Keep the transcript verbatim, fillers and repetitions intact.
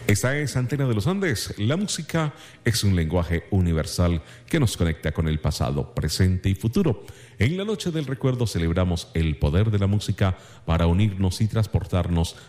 Esta es Antena de los Andes. La música es un lenguaje universal que nos conecta con el pasado, presente y futuro. En la noche del recuerdo celebramos el poder de la música para unirnos y transportarnos